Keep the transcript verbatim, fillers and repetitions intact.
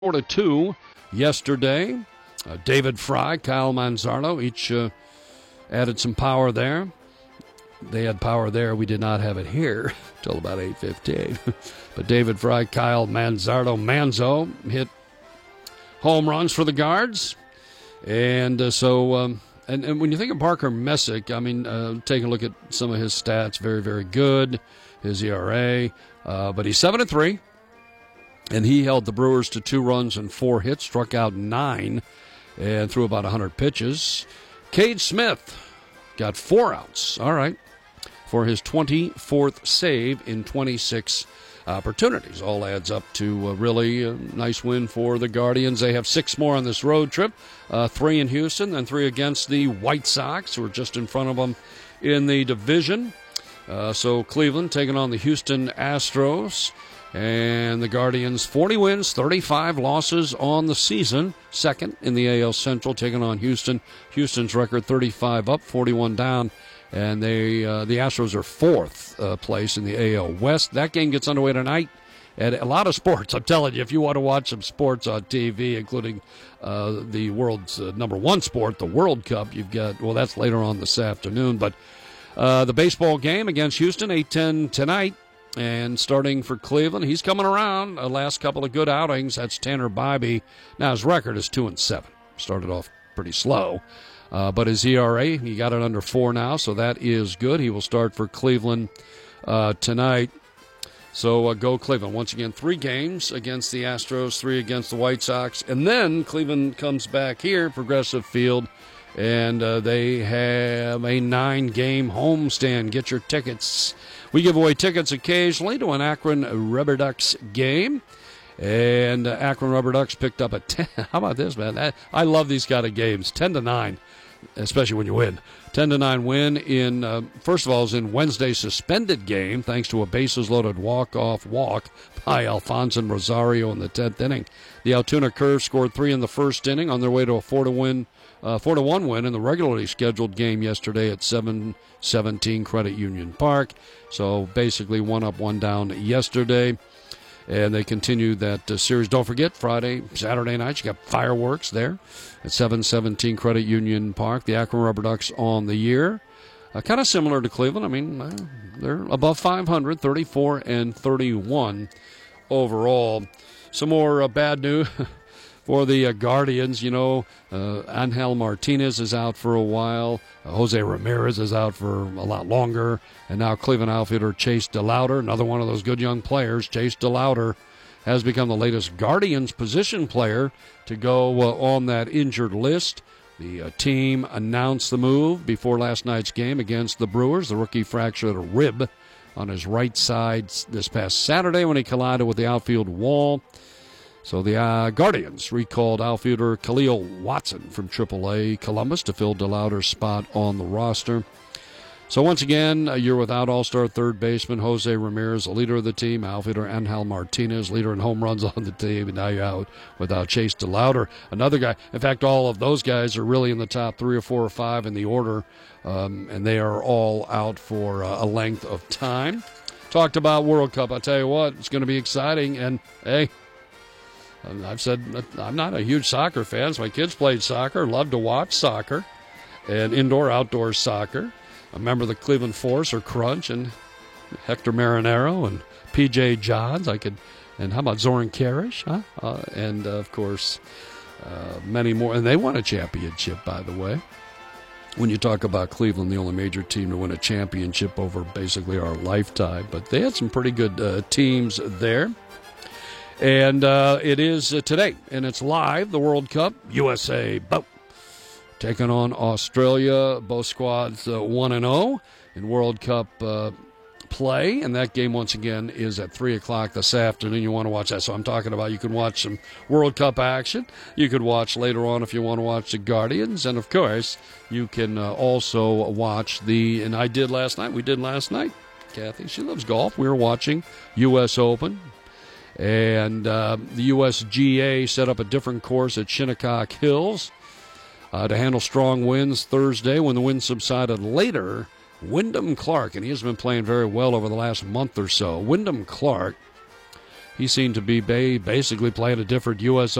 four to two yesterday. Uh, David Fry, Kyle Manzardo, each uh, added some power there. They had power there. We did not have it here until about eight fifteen. But David Fry, Kyle Manzardo, Manzo hit home runs for the Guards. And uh, so, um, and, and when you think of Parker Messick, I mean, uh, take a look at some of his stats. Very, very good. His E R A. Uh, but he's seven and three. And he held the Brewers to two runs and four hits, struck out nine, and threw about one hundred pitches. Cade Smith got four outs, all right, for his twenty-fourth save in twenty-six opportunities. All adds up to a really uh, nice win for the Guardians. They have six more on this road trip, uh, three in Houston, and three against the White Sox, who are just in front of them in the division. Uh, so Cleveland taking on the Houston Astros. And the Guardians, forty wins, thirty-five losses on the season. Second in the A L Central, taking on Houston. Houston's record thirty-five up, forty-one down. And they uh, the Astros are fourth uh, place in the A L West. That game gets underway tonight. And a lot of sports, I'm telling you, if you want to watch some sports on T V, including uh, the world's uh, number one sport, the World Cup, you've got, well, that's later on this afternoon. But uh, the baseball game against Houston, eight ten tonight. And starting for Cleveland, he's coming around. The last couple of good outings, that's Tanner Bybee. Now his record is two and seven. Started off pretty slow, uh, but his E R A, he got it under four now, so that is good. He will start for Cleveland uh, tonight. So uh, go Cleveland. Once again, three games against the Astros, three against the White Sox, and then Cleveland comes back here, Progressive Field, and uh, they have a nine-game homestand. Get your tickets. We give away tickets occasionally to an Akron Rubber Ducks game. And uh, Akron Rubber Ducks picked up a ten. How about this, man? I, I love these kind of games. ten to nine, especially when you win. ten to nine win in, uh, first of all, is in Wednesday's suspended game, thanks to a bases-loaded walk-off walk by Alfonso Rosario in the tenth inning. The Altoona Curve scored three in the first inning on their way to a four to win. Uh, four to one win in the regularly scheduled game yesterday at seven seventeen Credit Union Park. So basically one up, one down yesterday. And they continue that uh, series. Don't forget, Friday, Saturday night, you got fireworks there at seven seventeen Credit Union Park. The Akron Rubber Ducks on the year. Uh, kind of similar to Cleveland. I mean, uh, they're above five hundred, thirty-four and thirty-one overall. Some more uh, bad news. For the uh, Guardians, you know, uh, Angel Martinez is out for a while. Uh, Jose Ramirez is out for a lot longer. And now Cleveland outfielder Chase DeLauter, another one of those good young players. Chase DeLauter has become the latest Guardians position player to go uh, on that injured list. The uh, team announced the move before last night's game against the Brewers. The rookie fractured a rib on his right side this past Saturday when he collided with the outfield wall. So the uh, Guardians recalled outfielder Khalil Watson from triple A Columbus to fill DeLauter's spot on the roster. So once again, uh, you're without all-star third baseman Jose Ramirez, the leader of the team, outfielder Angel Martinez, leader in home runs on the team, and now you're out without Chase DeLauter, another guy. In fact, all of those guys are really in the top three or four or five in the order, um, and they are all out for uh, a length of time. Talked about World Cup. I tell you what, it's going to be exciting, and hey, I've said I'm not a huge soccer fan. So my kids played soccer, loved to watch soccer, and indoor-outdoor soccer. I remember the Cleveland Force or Crunch and Hector Marinero and P J Johns. I could, and how about Zoran Karish? Huh? Uh, and, uh, of course, uh, many more. And they won a championship, by the way. When you talk about Cleveland, the only major team to win a championship over basically our lifetime. But they had some pretty good uh, teams there. And uh, it is uh, today, and it's live, the World Cup, U S A boat, taking on Australia. Both squads uh, one and oh in World Cup uh, play, and that game, once again, is at three o'clock this afternoon. You want to watch that, so I'm talking about you can watch some World Cup action. You could watch later on if you want to watch the Guardians, and, of course, you can uh, also watch the, and I did last night, we did last night, Kathy, she loves golf. We were watching U S Open. And uh, the U S G A set up a different course at Shinnecock Hills uh, to handle strong winds Thursday. When the wind subsided later, Wyndham Clark, and he has been playing very well over the last month or so. Wyndham Clark he seemed to be ba- basically playing a different U S